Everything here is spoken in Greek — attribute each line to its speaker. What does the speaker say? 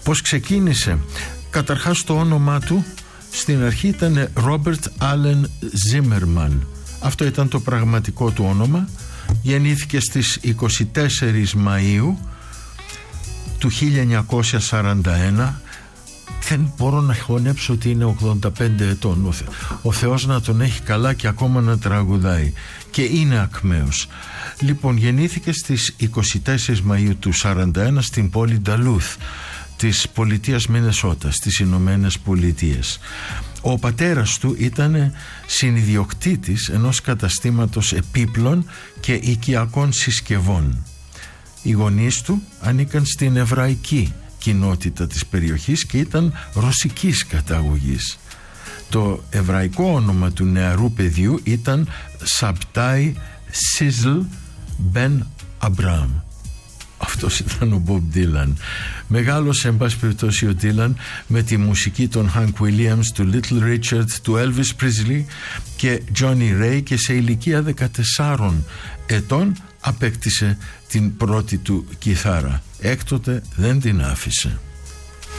Speaker 1: Πώς ξεκίνησε? Καταρχάς το όνομά του στην αρχή ήταν Robert Allen Zimmerman. Αυτό ήταν το πραγματικό του όνομα. Γεννήθηκε στις 24 Μαΐου του 1941. Δεν μπορώ να χωνέψω ότι είναι 85 ετών. Ο Θεός να τον έχει καλά και ακόμα να τραγουδάει. Και είναι ακμαίος. Λοιπόν, γεννήθηκε στις 24 Μαΐου του 41 στην πόλη Νταλούθ της πολιτείας Μινεσότα στις Ηνωμένες Πολιτείες. Ο πατέρας του ήταν συνιδιοκτήτης ενός καταστήματος επίπλων και οικιακών συσκευών. Οι γονείς του ανήκαν στην εβραϊκή κοινότητα της περιοχής και ήταν ρωσικής καταγωγής. Το εβραϊκό όνομα του νεαρού παιδιού ήταν Σαμπτάι Σίζλ Μπεν Αμπράμ. Αυτός ήταν ο Μπομπ Ντίλαν. Μεγάλωσε εν πάση περιπτώσει ο Ντίλαν με τη μουσική των Hank Williams, του Little Richard, του Elvis Presley και Johnny Ray, και σε ηλικία 14 ετών απέκτησε την πρώτη του κιθάρα. Έκτοτε δεν την άφησε.